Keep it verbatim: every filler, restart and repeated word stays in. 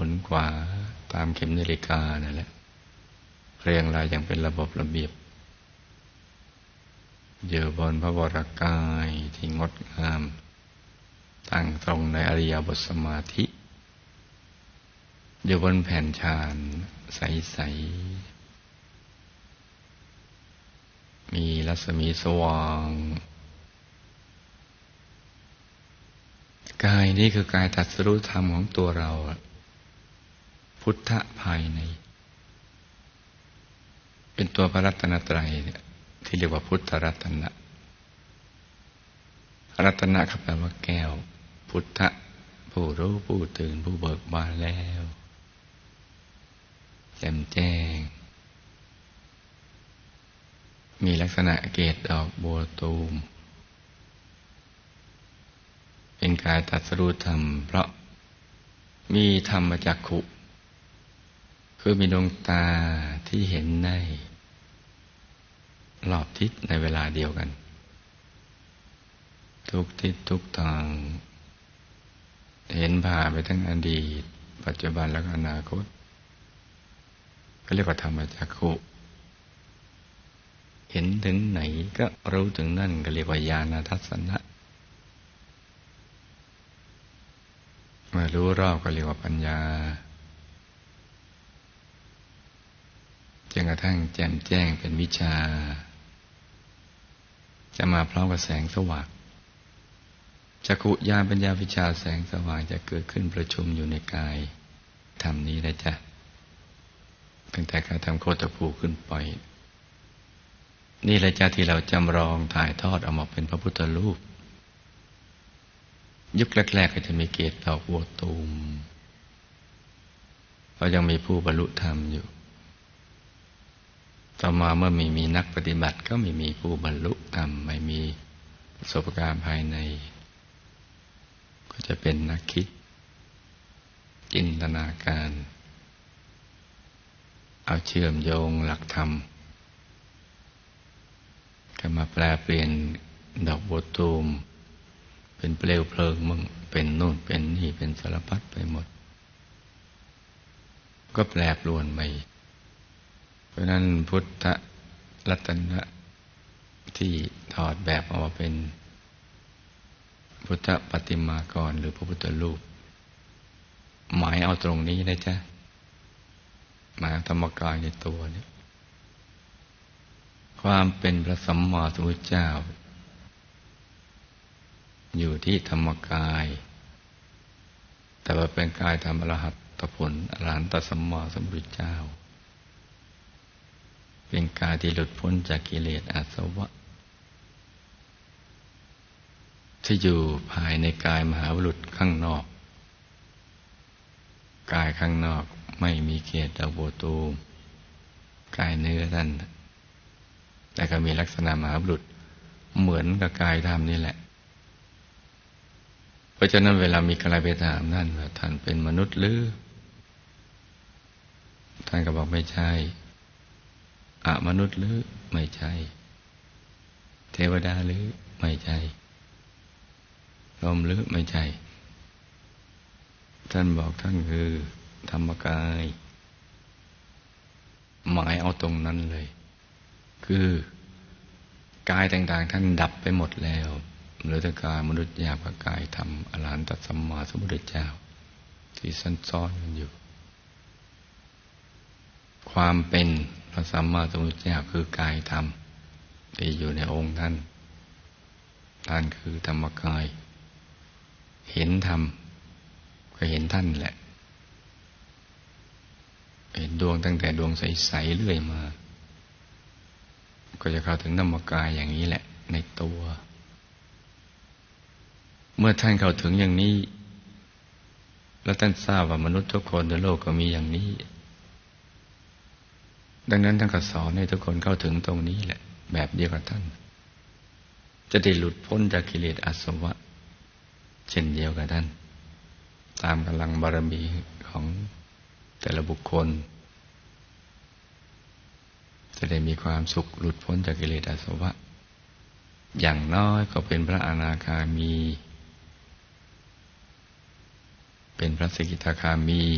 มุนขวาตามเข็มนาฬิกานั่นแหละเรียงรายอย่างเป็นระบบระเบียบอยู่บนพระวรกายที่งดงามตั้งตรงในอริยบทสมาธิอยู่บนแผ่นฌานใสๆมีรัศมีสว่างกายนี้คือกายตรัสรู้ธรรมของตัวเราพุทธะภายในเป็นตัวพระรัตนตรัยที่เรียกว่าพุทธรัตนะรัตนะแปลว่าแก้วพุทธะผู้รู้ผู้ตื่นผู้เบิกบานแล้วแจ่มแจ้งมีลักษณะเกศดอกบัวตูมเป็นกายตรัสรู้ธรรมเพราะมีธรรมจักขุคือมีดวงตาที่เห็นได้รอบทิศในเวลาเดียวกันทุกทิศทุกทางเห็นผ่านไปทั้งอดีตปัจจุบันและอนาคตเขาเรียกว่าธรรมจักขุเห็นถึงไหนก็รู้ถึงนั่นก็เรียกว่าญาณทัศนะเมื่อรู้รอบก็เรียกว่าปัญญาจนกระทั่งแจ่มแจ้งเป็นวิชาจะมาพร้อมกับแสงสว่างจักขุญาณปัญญาวิชาแสงสว่างจะเกิดขึ้นประชุมอยู่ในกายธรรมนี้นะจ๊ะตั้งแต่การทำโคตภูขึ้นไปนี่แหละจ้ะที่เราจำลองถ่ายทอดออกมาเป็นพระพุทธรูปยุคแรกๆก็จะมีเกศดอกบัวตูมเพราะยังมีผู้บรรลุธรรมอยู่ต่อมาเมื่อมีมีนักปฏิบัติก็ไม่มีผู้บรรลุธรรมไม่มีประสบการณ์ภายในก็จะเป็นนักคิดจินตนาการเอาเชื่อมโยงหลักธรรมก็มาแปลเปลี่ยนดอกบัวตูมเป็นเปลวเพลิงมั่งเป็นโน่นเป็นนี่เป็นสารพัดไปหมดก็แปรปรวนไปเพราะนั้นพุทธรัตนะที่ถอดแบบออกมาเป็นพุทธปฏิมากรหรือพระพุทธรูปหมายเอาตรงนี้นะจ๊ะหมายธรรมกายในตัวนี้ความเป็นพระสัมมาสัมพุทธเจ้าอยู่ที่ธรรมกายแต่ว่าเป็นกายธรรมอรหัตผลอรหันตสัมมาสัมพุทธเจ้าเป็นกายที่หลุดพ้นจากกิเลสอาสวะที่อยู่ภายในกายมหาบุรุษข้างนอกกายข้างนอกไม่มีเกศดอกบัวตูมกายเนื้อท่านแต่ก็มีลักษณะมหาบุรุษเหมือนกับกายธรรมนี่แหละเพราะฉะนั้นเวลามีใครไปถามท่านว่าท่านเป็นมนุษย์หรือท่านก็บอกไม่ใช่อะมนุษย์หรือไม่ใช่เทวดาหรือไม่ใช่ลมหรือไม่ใช่ท่านบอกท่านคือธรรมกายหมายเอาตรงนั้นเลยคือกายต่างๆท่านดับไปหมดแล้วเหลือแต่กายมนุษย์หยาบกับกายธรรมอรหันตสัมมาสัมพุทธเจ้าที่ซ่อนๆอยู่ความเป็นพระสัมมาสัมพุทธเจ้าคือกายธรรมที่อยู่ในองค์ท่านท่านคือธรรมกายเห็นธรรมก็เห็นท่านแหละเห็นดวงตั้งแต่ดวงใสๆเรื่อยมาก็จะเข้าถึงธรรมกายอย่างนี้แหละในตัวเมื่อท่านเข้าถึงอย่างนี้แล้วท่านทราบว่ามนุษย์ทุกคนในโลกก็มีอย่างนี้ดังนั้นท่านก็สอนให้ทุกคนเข้าถึงตรงนี้แหละแบบเดียวกับท่านจะได้หลุดพ้นจากกิเลสอาสวะเช่นเดียวกับท่านตามกำลังบารมีของแต่ละบุคคลจะได้มีความสุขหลุดพ้นจากกิเลสอาสวะอย่างน้อยก็เป็นพระอนาคามีเป็นพระสกิทาคามี